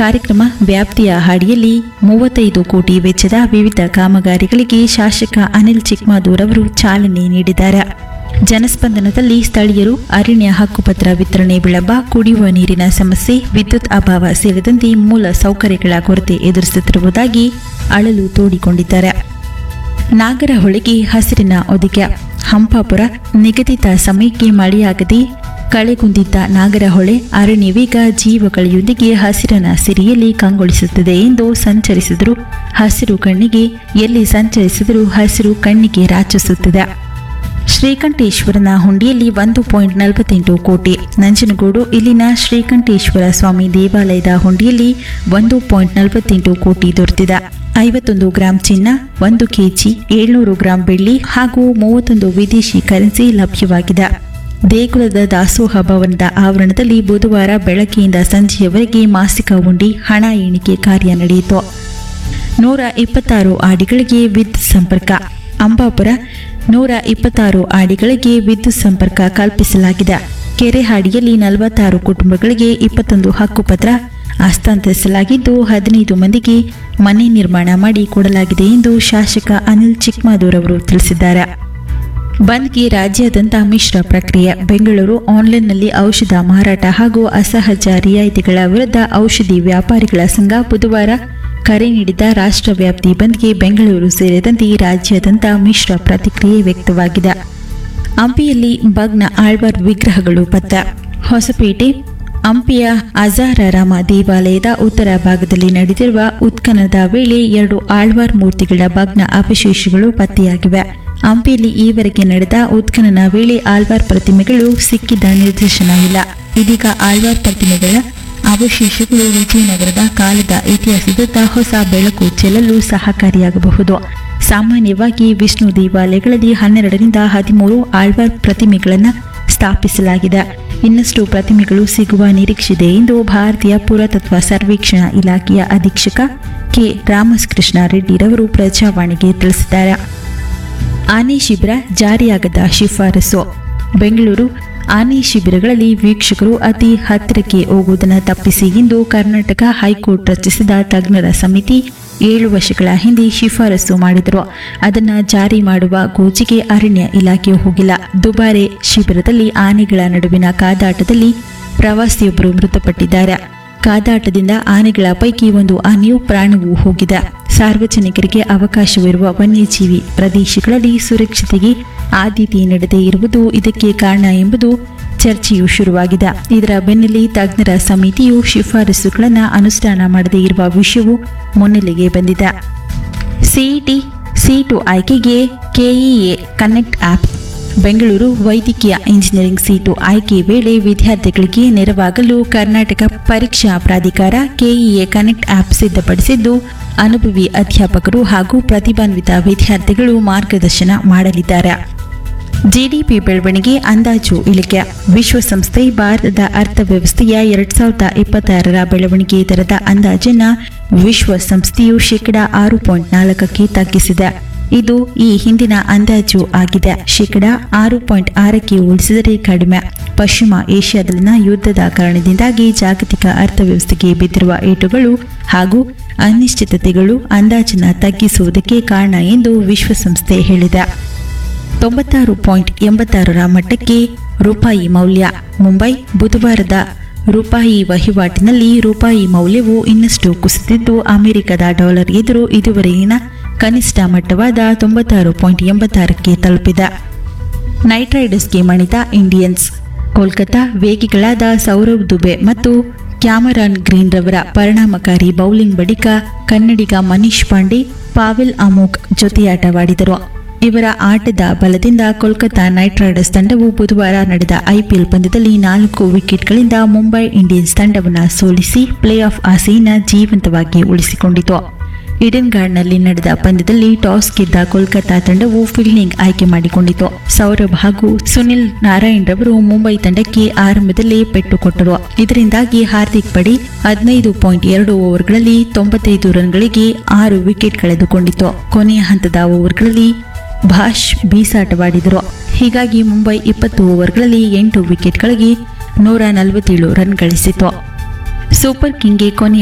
ಕಾರ್ಯಕ್ರಮ ವ್ಯಾಪ್ತಿಯ ಅಡಿಯಲ್ಲಿ 35 ಕೋಟಿ ವೆಚ್ಚದ ವಿವಿಧ ಕಾಮಗಾರಿಗಳಿಗೆ ಶಾಸಕ ಅನಿಲ್ ಚಿಕ್ಮಾದೂರ್ ಅವರು ಚಾಲನೆ ನೀಡಿದ್ದಾರೆ. ಜನಸ್ಪಂದನದಲ್ಲಿ ಸ್ಥಳೀಯರು ಅರಣ್ಯ ಹಕ್ಕುಪತ್ರ ವಿತರಣೆ ವಿಳಂಬ, ಕುಡಿಯುವ ನೀರಿನ ಸಮಸ್ಯೆ, ವಿದ್ಯುತ್ ಅಭಾವ ಸೇರಿದಂತೆ ಮೂಲ ಸೌಕರ್ಯಗಳ ಕೊರತೆ ಎದುರಿಸುತ್ತಿರುವುದಾಗಿ ಅಳಲು ತೋಡಿಕೊಂಡಿದ್ದಾರೆ. ನಾಗರಹೊಳೆಗೆ ಹಸಿರಿನ ಒದಗಿ. ಹಂಪಾಪುರ ನಿಗದಿತ ಸಮಯಕ್ಕೆ ಮಳೆಯಾಗದೆ ಕಳೆಗುಂದಿದ್ದ ನಾಗರಹೊಳೆ ಅರಣ್ಯವೀಗ ಜೀವಕಳೆಯೊಂದಿಗೆ ಹಸಿರನ ಸಿರಿಯಲ್ಲಿ ಕಂಗೊಳಿಸುತ್ತದೆ ಎಂದು ಸಂಚರಿಸಿದರು ಹಸಿರು ಕಣ್ಣಿಗೆ. ಎಲ್ಲಿ ಸಂಚರಿಸಿದರೂ ಹಸಿರು ಕಣ್ಣಿಗೆ ರಾಚಿಸುತ್ತಿದೆ. ಶ್ರೀಕಂಠೇಶ್ವರನ ಹುಂಡಿಯಲ್ಲಿ 1.48 ಕೋಟಿ. ನಂಜನಗೂಡು ಇಲ್ಲಿನ ಶ್ರೀಕಂಠೇಶ್ವರ ಸ್ವಾಮಿ ದೇವಾಲಯದ ಹುಂಡಿಯಲ್ಲಿ 1.48 ಕೋಟಿ ದೊರೆತಿದೆ. 51 ಗ್ರಾಂ ಚಿನ್ನ, 1 ಕೆಜಿ 700 ಗ್ರಾಂ ಬೆಳ್ಳಿ ಹಾಗೂ 31 ವಿದೇಶಿ ಕರೆನ್ಸಿ ಲಭ್ಯವಾಗಿದೆ. ದೇಗುಲದ ದಾಸೋಹ ಭವನದ ಆವರಣದಲ್ಲಿ ಬುಧವಾರ ಬೆಳಗ್ಗೆಯಿಂದ ಸಂಜೆಯವರೆಗೆ ಮಾಸಿಕ ಹುಂಡಿ ಹಣ ಎಣಿಕೆ ಕಾರ್ಯ ನಡೆಯಿತು. 126 ಆಡಿಗಳಿಗೆ ವಿದ್ಯುತ್ ಸಂಪರ್ಕ. ಅಂಬಾಪುರ 126 ಆಡಿಗಳಿಗೆ ವಿದ್ಯುತ್ ಸಂಪರ್ಕ ಕಲ್ಪಿಸಲಾಗಿದೆ. ಕೆರೆಹಾಡಿಯಲ್ಲಿ 46 ಕುಟುಂಬಗಳಿಗೆ 21 ಹಕ್ಕುಪತ್ರ ಹಸ್ತಾಂತರಿಸಲಾಗಿದ್ದು 15 ಮಂದಿಗೆ ಮನೆ ನಿರ್ಮಾಣ ಮಾಡಿ ಕೊಡಲಾಗಿದೆ ಎಂದು ಶಾಸಕ ಅನಿಲ್ ಚಿಕ್ಮಾದೂರ್ ಅವರು ತಿಳಿಸಿದ್ದಾರೆ. ಬಂದ್ಗೆ ರಾಜ್ಯಾದ್ಯಂತ ಮಿಶ್ರ ಪ್ರಕ್ರಿಯೆ. ಬೆಂಗಳೂರು ಆನ್ಲೈನ್ನಲ್ಲಿ ಔಷಧ ಮಾರಾಟ ಹಾಗೂ ಅಸಹಜ ರಿಯಾಯಿತಿಗಳ ವಿರುದ್ಧ ಔಷಧಿ ವ್ಯಾಪಾರಿಗಳ ಸಂಘ ಬುಧವಾರ ಕರೆ ನೀಡಿದ ರಾಷ್ಟ್ರವ್ಯಾಪಿ ಬಂದ್ಗೆ ಬೆಂಗಳೂರು ಸೇರಿದಂತೆ ರಾಜ್ಯಾದ್ಯಂತ ಮಿಶ್ರ ಪ್ರತಿಕ್ರಿಯೆ ವ್ಯಕ್ತವಾಗಿದೆ. ಹಂಪಿಯಲ್ಲಿ ಭಗ್ನ ಆಳ್ವಾರ್ ವಿಗ್ರಹಗಳು ಪತ್ತೆ. ಹೊಸಪೇಟೆ ಹಂಪಿಯ ಅಜಾರಾರಾಮ ದೇವಾಲಯದ ಉತ್ತರ ಭಾಗದಲ್ಲಿ ನಡೆದಿರುವ ಉತ್ಖನನದ ವೇಳೆ 2 ಆಳ್ವಾರ್ ಮೂರ್ತಿಗಳ ಭಗ್ನ ಅವಶೇಷಗಳು ಪತ್ತೆಯಾಗಿವೆ. ಹಂಪಿಯಲ್ಲಿ ಈವರೆಗೆ ನಡೆದ ಉತ್ಖನನ ವೇಳೆ ಆಳ್ವಾರ್ ಪ್ರತಿಮೆಗಳು ಸಿಕ್ಕಿದ ನಿರ್ದೇಶನವಿಲ್ಲ. ಇದೀಗ ಆಳ್ವಾರ್ ಪ್ರತಿಮೆಗಳ ಅವಶೇಷಗಳು ವಿಜಯನಗರದ ಕಾಲದ ಇತಿಹಾಸದತ್ತ ಹೊಸ ಬೆಳಕು ಚೆಲ್ಲಲು ಸಹಕಾರಿಯಾಗಬಹುದು. ಸಾಮಾನ್ಯವಾಗಿ ವಿಷ್ಣು ದೇವಾಲಯಗಳಲ್ಲಿ 12ರಿಂದ 13 ಆಳ್ವಾರ್ ಪ್ರತಿಮೆಗಳನ್ನು ಸ್ಥಾಪಿಸಲಾಗಿದೆ. ಇನ್ನಷ್ಟು ಪ್ರತಿಮೆಗಳು ಸಿಗುವ ನಿರೀಕ್ಷೆಯಿದೆ ಎಂದು ಭಾರತೀಯ ಪುರಾತತ್ವ ಸರ್ವೇಕ್ಷಣಾ ಇಲಾಖೆಯ ಅಧೀಕ್ಷಕ ಕೆ ರಾಮಕೃಷ್ಣ ರೆಡ್ಡಿರವರು ಪ್ರಜಾವಾಣಿಗೆ ತಿಳಿಸಿದ್ದಾರೆ. ಆನೆ ಶಿಬಿರ ಜಾರಿಯಾಗದ ಶಿಫಾರಸು. ಬೆಂಗಳೂರು ಆನೆ ಶಿಬಿರಗಳಲ್ಲಿ ವೀಕ್ಷಕರು ಅತಿ ಹತ್ತಿರಕ್ಕೆ ಹೋಗುವುದನ್ನು ತಪ್ಪಿಸಿ ಎಂದು ಕರ್ನಾಟಕ ಹೈಕೋರ್ಟ್ ರಚಿಸಿದ ತಜ್ಞರ ಸಮಿತಿ 7 ವರ್ಷಗಳ ಹಿಂದೆ ಶಿಫಾರಸು ಮಾಡಿದರು. ಅದನ್ನು ಜಾರಿ ಮಾಡುವ ಗೋಜಿಗೆ ಅರಣ್ಯ ಇಲಾಖೆ ಹೋಗಿಲ್ಲ. ದುಬಾರೆ ಶಿಬಿರದಲ್ಲಿ ಆನೆಗಳ ನಡುವಿನ ಕಾದಾಟದಲ್ಲಿ ಪ್ರವಾಸಿಯೊಬ್ಬರು ಮೃತಪಟ್ಟಿದ್ದಾರೆ. ಕಾದಾಟದಿಂದ ಆನೆಗಳ ಪೈಕಿ ಒಂದು ಆನೆಯು ಪ್ರಾಣವೂ ಹೋಗಿದೆ. ಸಾರ್ವಜನಿಕರಿಗೆ ಅವಕಾಶವಿರುವ ವನ್ಯಜೀವಿ ಪ್ರದೇಶಗಳಲ್ಲಿ ಸುರಕ್ಷತೆಗೆ ಆದ್ಯತೆ ನೀಡದೇ ಇರುವುದು ಇದಕ್ಕೆ ಕಾರಣ ಎಂಬುದು ಚರ್ಚೆಯು ಶುರುವಾಗಿದೆ. ಇದರ ಬೆನ್ನಲ್ಲೇ ತಜ್ಞರ ಸಮಿತಿಯು ಶಿಫಾರಸುಗಳನ್ನು ಅನುಷ್ಠಾನ ಮಾಡದೇ ಇರುವ ವಿಷಯವು ಮುನ್ನೆಲೆಗೆ ಬಂದಿದೆ. ಸಿಇಟಿ ಸೀಟು ಆಯ್ಕೆಗೆ ಕೆಇಎ ಕನೆಕ್ಟ್ ಆಪ್. ಬೆಂಗಳೂರು ವೈದ್ಯಕೀಯ ಇಂಜಿನಿಯರಿಂಗ್ ಸೀಟು ಆಯ್ಕೆ ವೇಳೆ ವಿದ್ಯಾರ್ಥಿಗಳಿಗೆ ನೆರವಾಗಲು ಕರ್ನಾಟಕ ಪರೀಕ್ಷಾ ಪ್ರಾಧಿಕಾರ ಕೆಇಎ ಕನೆಕ್ಟ್ ಆಪ್ ಸಿದ್ಧಪಡಿಸಿದ್ದು, ಅನುಭವಿ ಅಧ್ಯಾಪಕರು ಹಾಗೂ ಪ್ರತಿಭಾನ್ವಿತ ವಿದ್ಯಾರ್ಥಿಗಳು ಮಾರ್ಗದರ್ಶನ ಮಾಡಲಿದ್ದಾರೆ. ಜಿಡಿಪಿ ಬೆಳವಣಿಗೆ ಅಂದಾಜು ಇಳಿಕೆ. ವಿಶ್ವಸಂಸ್ಥೆ ಭಾರತದ ಅರ್ಥವ್ಯವಸ್ಥೆಯ 2026ರ ಬೆಳವಣಿಗೆ ದರದ ಅಂದಾಜನ್ನು ವಿಶ್ವಸಂಸ್ಥೆಯು -6.4ಕ್ಕೆ ತಗ್ಗಿಸಿದೆ. ಇದು ಈ ಹಿಂದಿನ ಅಂದಾಜು ಆಗಿದೆ. -6.6ಕ್ಕೆ ಹೋಲಿಸಿದರೆ ಕಡಿಮೆ. ಪಶ್ಚಿಮ ಏಷ್ಯಾದಲ್ಲಿನ ಯುದ್ಧದ ಕಾರಣದಿಂದಾಗಿ ಜಾಗತಿಕ ಅರ್ಥವ್ಯವಸ್ಥೆಗೆ ಬಿದ್ದಿರುವ ಏಟುಗಳು ಹಾಗೂ ಅನಿಶ್ಚಿತತೆಗಳು ಅಂದಾಜನ್ನು ತಗ್ಗಿಸುವುದಕ್ಕೆ ಕಾರಣ ಎಂದು ವಿಶ್ವಸಂಸ್ಥೆ ಹೇಳಿದೆ. 96.86ರ ಮಟ್ಟಕ್ಕೆ ರೂಪಾಯಿ ಮೌಲ್ಯ. ಮುಂಬೈ ಬುಧವಾರದ ರೂಪಾಯಿ ವಹಿವಾಟಿನಲ್ಲಿ ರೂಪಾಯಿ ಮೌಲ್ಯವು ಇನ್ನಷ್ಟು ಕುಸಿದಿದ್ದು ಅಮೆರಿಕದ ಡಾಲರ್ ಎದುರು ಇದುವರೆಗಿನ ಕನಿಷ್ಠ ಮಟ್ಟವಾದ 96.86ಕ್ಕೆ ತಲುಪಿದೆ. Night ರೈಡರ್ಸ್ಗೆ ಮಣಿದ Indians. ಕೋಲ್ಕತಾ ವೇಗಿಗಳಾದ ಸೌರವ್ ದುಬೆ ಮತ್ತು ಕ್ಯಾಮರಾನ್ ಗ್ರೀನ್ ರವರ ಪರಿಣಾಮಕಾರಿ ಬೌಲಿಂಗ್ ಬಳಿಕ ಕನ್ನಡಿಗ ಮನೀಶ್ ಪಾಂಡೆ, ಪಾವೆಲ್ ಅಮೋಘ್ ಜೊತೆಯಾಟವಾಡಿದರು. ಇವರ ಆಟದ ಬಲದಿಂದ ಕೋಲ್ಕತಾ ನೈಟ್ ರೈಡರ್ಸ್ ತಂಡವು ಬುಧವಾರ ನಡೆದ ಐಪಿಎಲ್ ಪಂದ್ಯದಲ್ಲಿ 4 ವಿಕೆಟ್ಗಳಿಂದ ಮುಂಬೈ ಇಂಡಿಯನ್ಸ್ ತಂಡವನ್ನು ಸೋಲಿಸಿ ಪ್ಲೇ ಆಫ್ ಆಸೆಯನ್ನು ಜೀವಂತವಾಗಿ ಉಳಿಸಿಕೊಂಡಿತು. ಈಡನ್ ಗಾರ್ಡನ್ನಲ್ಲಿ ನಡೆದ ಪಂದ್ಯದಲ್ಲಿ ಟಾಸ್ ಗೆದ್ದ ಕೋಲ್ಕತಾ ತಂಡವು ಫೀಲ್ಡಿಂಗ್ ಆಯ್ಕೆ ಮಾಡಿಕೊಂಡಿತು. ಸೌರಭ್ ಹಾಗೂ ಸುನಿಲ್ ನಾರಾಯಣ್ ರವರು ಮುಂಬೈ ತಂಡಕ್ಕೆ ಆರಂಭದಲ್ಲೇ ಪೆಟ್ಟು ಕೊಟ್ಟರು. ಇದರಿಂದಾಗಿ ಹಾರ್ದಿಕ್ ಪಡೆ 15.2 ಓವರ್ಗಳಲ್ಲಿ 95 ರನ್ಗಳಿಗೆ 6 ವಿಕೆಟ್ ಕಳೆದುಕೊಂಡಿತು. ಕೊನೆಯ ಹಂತದ ಓವರ್ಗಳಲ್ಲಿ ಭಾಷ್ ಬೀಸಾಟವಾಡಿದರು. ಹೀಗಾಗಿ ಮುಂಬೈ 20 ಓವರ್ಗಳಲ್ಲಿ 8 ವಿಕೆಟ್ಗಳಿಗೆ 147 ರನ್ ಗಳಿಸಿತು. ಸೂಪರ್ ಕಿಂಗ್ಗೆ ಕೊನೆಯ